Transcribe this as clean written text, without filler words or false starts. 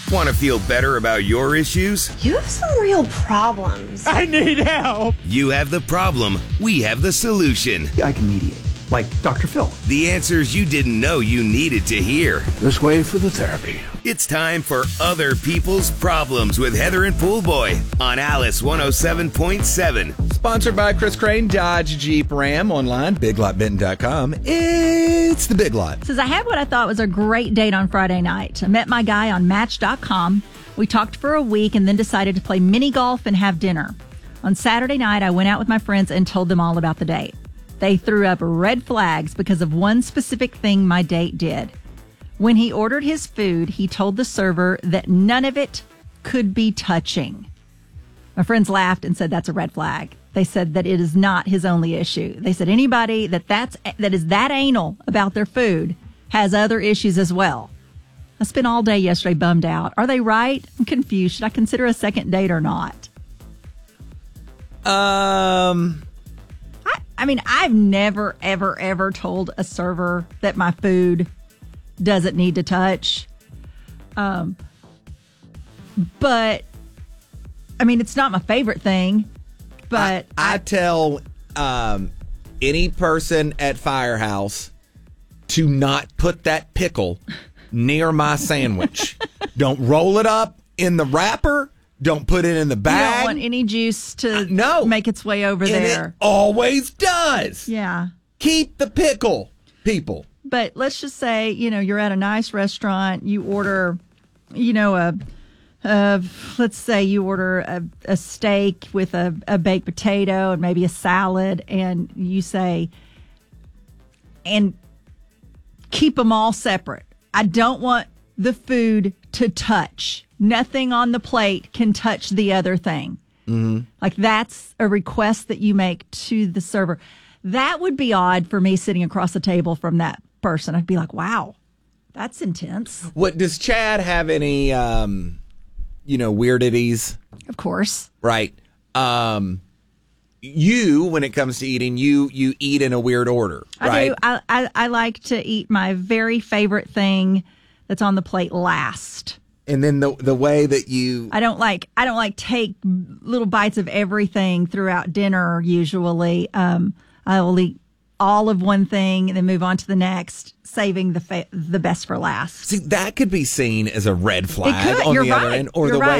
Want to feel better about your issues? You have some real problems. I need help. You have the problem, we have the solution. I can mediate, like Dr. Phil. The answers you didn't know you needed to hear. This way for the therapy. It's time for Other People's Problems with Heather and Poolboy on Alice 107.7. Sponsored by Chris Crane, Dodge Jeep Ram, online, biglotbenton.com. It's the Big Lot. Says, I had what I thought was a great date on Friday night. I met my guy on Match.com. We talked for a week and then decided to play mini golf and have dinner. On Saturday night, I went out with my friends and told them all about the date. They threw up red flags because of one specific thing my date did. When he ordered his food, he told the server that none of it could be touching. My friends laughed and said that's a red flag. They said that it is not his only issue. They said anybody that is that anal about their food has other issues as well. I spent all day yesterday bummed out. Are they right? I'm confused. Should I consider a second date or not? I mean, I've never, ever, ever told a server that my food doesn't need to touch. But, I mean, it's not my favorite thing. But I tell any person at Firehouse to not put that pickle near my sandwich. Don't roll it up in the wrapper. Don't put it in the bag. You don't want any juice to make its way over and there. It always does. Yeah. Keep the pickle, people. But let's just say, you're at a nice restaurant. You order, let's say you order a steak with a baked potato and maybe a salad, and you say, and keep them all separate. I don't want the food to touch. Nothing on the plate can touch the other thing. Mm-hmm. Like that's a request that you make to the server. That would be odd for me sitting across the table from that person. I'd be like, wow, that's intense. What does Chad have any, weirdities? Of course. Right. You, when it comes to eating, you eat in a weird order, right? I do. I like to eat my very favorite thing that's on the plate last. And then the way that you... I don't like take little bites of everything throughout dinner, usually. I will eat all of one thing and then move on to the next, saving the best for last. See, that could be seen as a red flag It could. on You're the right. other end. Or You're the way right.